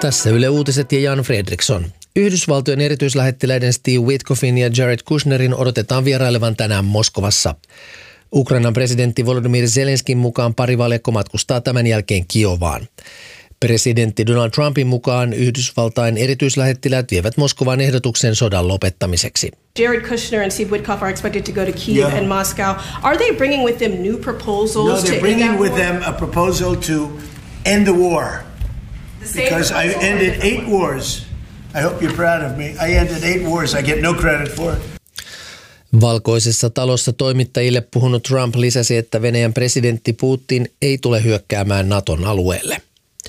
Tässä Yle Uutiset ja Jan Fredriksson. Yhdysvaltojen erityislähettiläiden Steve Witkoffin ja Jared Kushnerin odotetaan vierailevan tänään Moskovassa. Ukrainan presidentti Volodymyr Zelenskin mukaan parivaljakko matkustaa tämän jälkeen Kiovaan. Presidentti Donald Trumpin mukaan Yhdysvaltain erityislähettiläät vievät Moskovaan ehdotuksen sodan lopettamiseksi. Jared Kushner and Steve Witkoff are expected to go to Kyiv and Moscow. Are they bringing with them new proposals? No, they're bringing with them a proposal to end the war. Because I ended 8 wars. I hope you're proud of me. I ended 8 wars. I get no credit for it. Valkoisessa talossa toimittajille puhunut Trump lisäsi, että Venäjän presidentti Putin ei tule hyökkäämään Naton alueelle.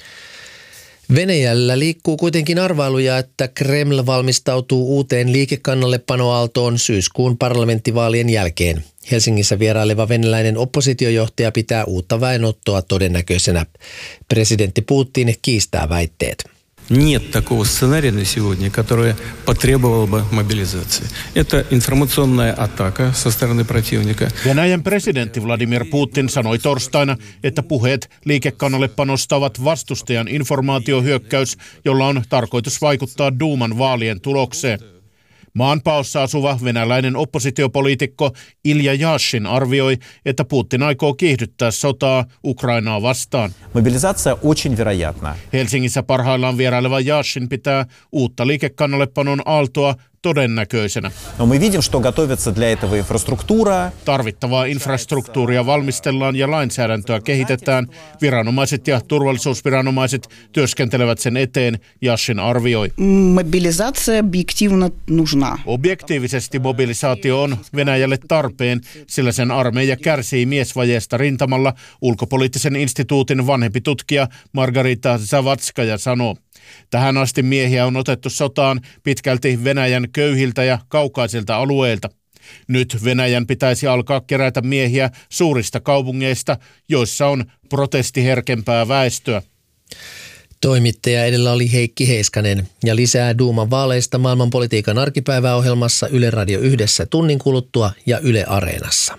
Venäjällä liikkuu kuitenkin arvailuja, että Kreml valmistautuu uuteen liikekannallepanoaaltoon syyskuun parlamenttivaalien jälkeen. Helsingissä vieraileva venäläinen oppositiojohtaja pitää uutta väenottoa todennäköisenä. Presidentti Putin kiistää väitteet. Нет такого сценария на сегодня, которое потребовало бы мобилизации. Это информационная атака со стороны противника. Venäjän presidentti Vladimir Putin sanoi torstaina, että puheet liikekannallepanosta ovat vastustajan informaatiohyökkäys, jolla on tarkoitus vaikuttaa Duuman vaalien tulokseen. Maanpaossa asuva venäläinen oppositiopoliitikko Ilja Jashin arvioi, että Putin aikoo kiihdyttää sotaa Ukrainaa vastaan. Mobilisaatio очень вероятна. Helsingissä parhaillaan vieraileva Jashin pitää uutta liikekannallepanon aaltoa todennäköisenä. No мы видим, что готовится для этого инфраструктура. Tarvittavaa infrastruktuuria valmistellaan ja lainsäädäntöä kehitetään. Viranomaiset ja turvallisuusviranomaiset työskentelevät sen eteen, Jashin arvioi. Mobilisaatio objektiivna нужна. Objektiivisesti mobilisaatio on Venäjälle tarpeen, sillä sen armeija kärsii miesvajeesta rintamalla, ulkopoliittisen instituutin vanhempi tutkija Margarita Zavatskaja sanoo. Tähän asti miehiä on otettu sotaan pitkälti Venäjän köyhiltä ja kaukaisilta alueilta. Nyt Venäjän pitäisi alkaa kerätä miehiä suurista kaupungeista, joissa on protestiherkempää väestöä. Toimittaja edellä oli Heikki Heiskanen ja lisää Duuman vaaleista maailmanpolitiikan arkipäiväohjelmassa Yle Radio 1 tunnin kuluttua ja Yle Areenassa.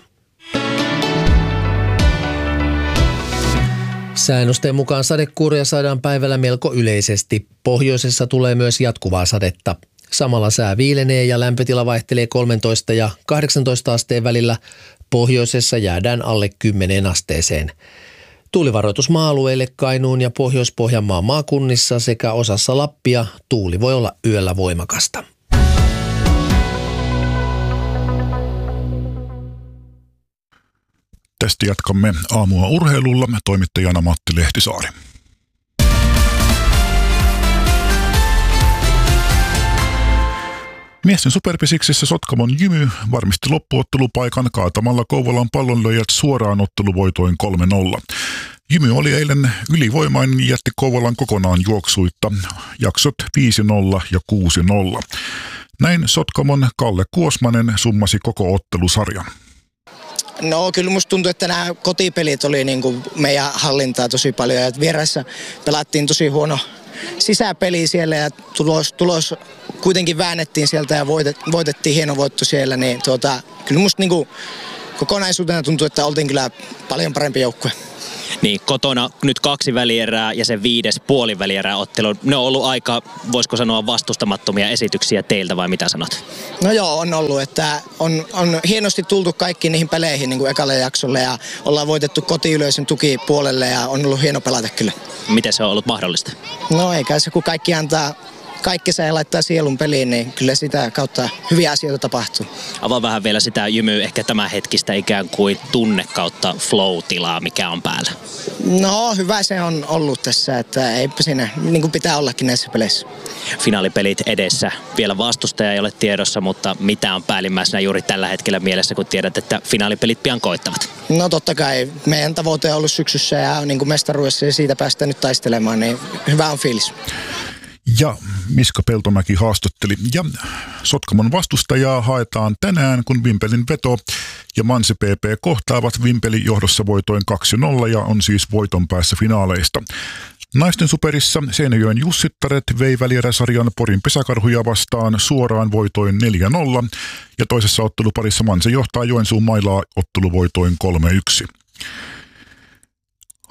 Säännösten mukaan sadekuuroja saadaan päivällä melko yleisesti. Pohjoisessa tulee myös jatkuvaa sadetta. Samalla sää viilenee ja lämpötila vaihtelee 13 ja 18 asteen välillä. Pohjoisessa jäädään alle 10 asteeseen. Tuulivaroitus maa-alueille Kainuun ja Pohjois-Pohjanmaan maakunnissa sekä osassa Lappia tuuli voi olla yöllä voimakasta. Tästä jatkamme aamua urheilulla. Toimittajana Matti Lehtisaari. Miesten superpesiksessä Sotkamon Jymy varmisti loppuottelupaikan kaatamalla Kouvolan Pallonlyöjät suoraan otteluvoitoin 3-0. Jymy oli eilen ylivoimainen ja jätti Kouvolan kokonaan juoksuitta. Jaksot 5-0 ja 6-0. Näin Sotkamon Kalle Kuosmanen summasi koko ottelusarjan. No kyllä musta tuntuu, että nämä kotipelit oli niin kuin meidän hallintaa tosi paljon ja vieraissa pelattiin tosi huono sisäpeli siellä ja tulos kuitenkin väännettiin sieltä ja voitettiin hieno voitto siellä, niin kyllä musta niin kuin kokonaisuutena tuntuu, että oltiin kyllä paljon parempi joukkue. Niin, kotona nyt 2 välierää ja se 5. puolivälierää ottelu. Ne on ollut aika, voisiko sanoa, vastustamattomia esityksiä teiltä vai mitä sanot? No joo, on ollut, että on hienosti tultu kaikkiin niihin peleihin niin kuin ekalle jaksolle ja ollaan voitettu kotiyleisön tuki puolelle ja on ollut hieno pelata kyllä. Miten se on ollut mahdollista? No eikä se, kun kaikki antaa kaikkensa ja laittaa sielun peliin, niin kyllä sitä kautta hyviä asioita tapahtuu. Avaa vähän vielä sitä Jymyä, ehkä tämän hetkistä ikään kuin tunne kautta flow-tilaa, mikä on päällä. No hyvä se on ollut tässä, että eipä siinä niin kuin pitää ollakin näissä peleissä. Finaalipelit edessä. Vielä vastustaja ei ole tiedossa, mutta mitä on päällimmäisenä juuri tällä hetkellä mielessä, kun tiedät, että finaalipelit pian koittavat? No totta kai. Meidän tavoite on ollut syksyssä ja niin kuin mestaruudessa ja siitä päästään nyt taistelemaan, niin hyvä on fiilis. Ja Miska Peltomäki haastatteli. Ja Sotkamon vastustajaa haetaan tänään, kun Vimpelin Veto ja Manse PP kohtaavat. Vimpeli johdossa voitoin 2-0 ja on siis voiton päässä finaaleista. Naisten superissa Seinäjoen Jussittaret vei välieräsarjan Porin Pesäkarhuja vastaan suoraan voitoin 4-0 ja toisessa otteluparissa Manse johtaa Joensuun Mailaa otteluvoitoin 3-1.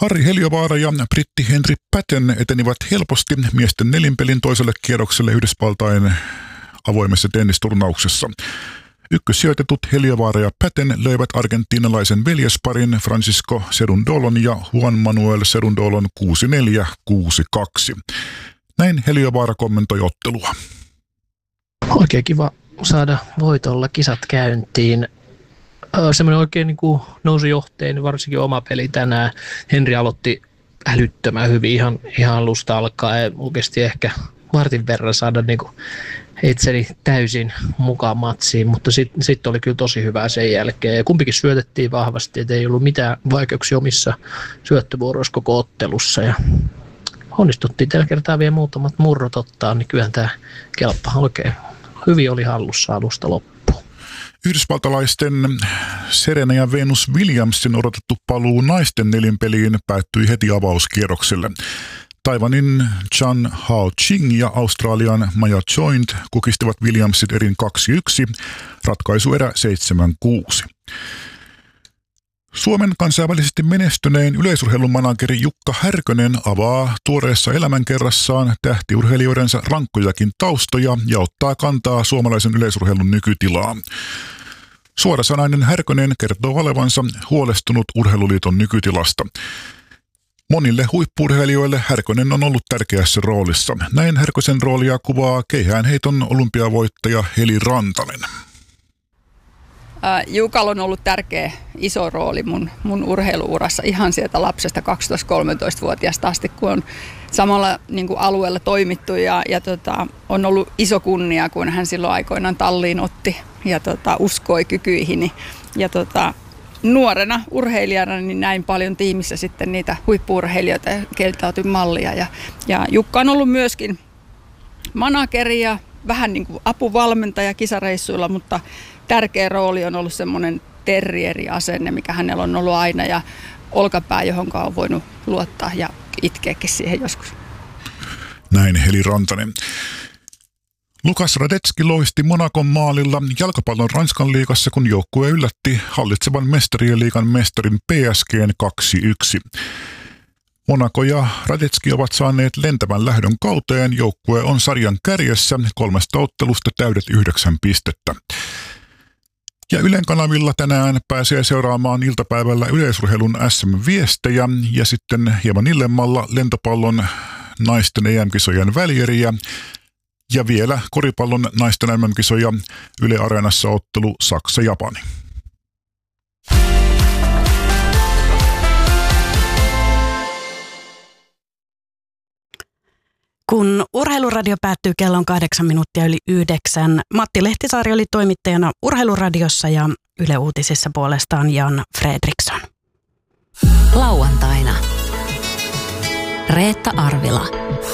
Harri Heliövaara ja britti Henry Patten etenivät helposti miesten nelinpelin toiselle kierrokselle Yhdysvaltain avoimessa tennisturnauksessa. Ykkössijoitetut Heliövaara ja Patten löivät argentiinalaisen veljesparin Francisco Cerundolon ja Juan Manuel Cerundolon 6-4, 6-2. Näin Heliövaara kommentoi ottelua. Oikein kiva saada voitolla kisat käyntiin. Semmoinen oikein niin kuin nousujohteinen, varsinkin oma peli tänään. Henri aloitti älyttömän hyvin ihan alusta alkaen. Oikeasti ehkä vartin verran saada niin kuin itseni täysin mukaan matsiin, mutta sitten oli kyllä tosi hyvää sen jälkeen. Ja kumpikin syötettiin vahvasti, että ei ollut mitään vaikeuksia omissa syöttövuoroissa koko ottelussa. Ja onnistuttiin tällä kertaa vielä muutamat murrot ottaa, niin kyllähän tämä kelppa oikein hyvin oli hallussa alusta loppuun. Yhdysvaltalaisten Serena ja Venus Williamsin odotettu paluu naisten nelinpeliin päättyi heti avauskierrokselle. Taiwanin Chan Hao Ching ja Australian Maya Joint kukistivat Williamsit erin 2-1, ratkaisuerä 7-6. Suomen kansainvälisesti menestyneen yleisurheilumanageri Jukka Härkönen avaa tuoreessa elämänkerrassaan tähtiurheilijoidensa rankkojakin taustoja ja ottaa kantaa suomalaisen yleisurheilun nykytilaan. Suorasanainen Härkönen kertoo olevansa huolestunut Urheiluliiton nykytilasta. Monille huippu-urheilijoille Härkönen on ollut tärkeässä roolissa. Näin Härkösen roolia kuvaa keihäänheiton olympiavoittaja Heli Rantanen. Jukalla on ollut tärkeä iso rooli mun urheiluurassa ihan sieltä lapsesta 12-13-vuotiaasta asti, kun on samalla niin kuin alueella toimittu ja on ollut iso kunnia, kun hän silloin aikoinaan talliin otti ja uskoi kykyihini. Ja nuorena urheilijana niin näin paljon tiimissä sitten niitä huippu-urheilijoita, keiltä otin mallia. Ja Jukka on ollut myöskin manageri ja vähän niin kuin apuvalmentaja kisareissuilla, mutta tärkeä rooli on ollut semmoinen terrieriasenne, mikä hänellä on ollut aina ja olkapää, johon on voinut luottaa ja itkeäkin siihen joskus. Näin Heli Rantanen. Lukas Radetski loisti Monacon maalilla jalkapallon Ranskan liigassa, kun joukkue yllätti hallitsevan mestarien liigan mestarin PSG:n 2-1. Monaco ja Radetski ovat saaneet lentävän lähdön kauteen. Joukkue on sarjan kärjessä 3 ottelusta täydet 9 pistettä. Ja Ylen kanavilla tänään pääsee seuraamaan iltapäivällä yleisurheilun SM-viestejä ja sitten hieman illemmalla lentopallon naisten EM-kisojen välieriä. Ja vielä koripallon naisten MM-kisoja Yle Areenassa ottelu Saksa-Japani. Kun Urheiluradio päättyy kello on 8 minuuttia yli 9, Matti Lehtisaari oli toimittajana Urheiluradiossa ja Yle Uutisissa puolestaan Jan Fredriksson. Lauantaina Reetta Arvila.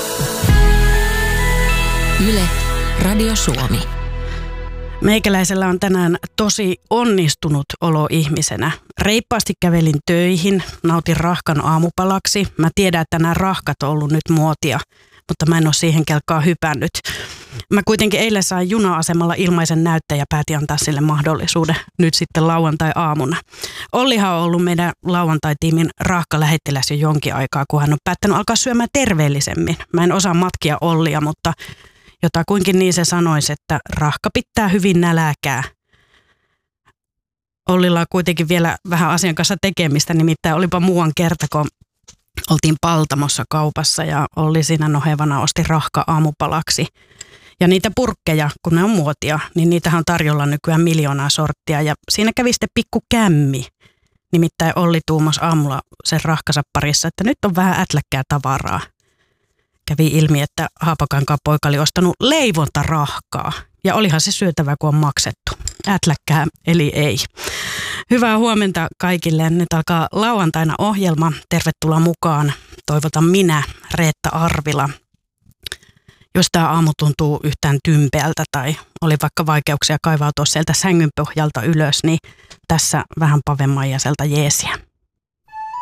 Yle Radio Suomi. Meikäläisellä on tänään tosi onnistunut olo ihmisenä. Reippaasti kävelin töihin, nautin rahkan aamupalaksi. Mä tiedän, että nämä rahkat on ollut nyt muotia, mutta mä en ole siihen kelkkaan hypännyt. Mä kuitenkin eilen sain juna-asemalla ilmaisen näyttäjä ja päätin antaa sille mahdollisuuden nyt sitten lauantai-aamuna. Ollihan on ollut meidän lauantai-tiimin rahkalähettiläs jo jonkin aikaa, kun hän on päättänyt alkaa syömään terveellisemmin. Mä en osaa matkia Ollia, mutta jotakuinkin niin se sanoisi, että rahka pitää hyvin nälääkää. Ollilla on kuitenkin vielä vähän asian kanssa tekemistä, nimittäin olipa muuan kerta, kun oltiin Paltamossa kaupassa ja Olli siinä nohevana osti rahka aamupalaksi. Ja niitä purkkeja, kun ne on muotia, niin niitähän on tarjolla nykyään 1 000 000 sorttia ja siinä kävi sitten pikku kämmi. Nimittäin Olli tuumasi aamulla sen rahkansa parissa, että nyt on vähän ätläkkää tavaraa. Kävi ilmi, että Haapakankaan poika oli ostanut leivontarahkaa. Ja olihan se syötävä, kun on maksettu. Ätläkkää, eli ei. Hyvää huomenta kaikille. Nyt alkaa lauantaina ohjelma. Tervetuloa mukaan. Toivotan minä, Reetta Arvila. Jos tämä aamu tuntuu yhtään tympeältä tai oli vaikka vaikeuksia kaivautua sieltä sängyn pohjalta ylös, niin tässä vähän Pave Maijaselta jeesiä.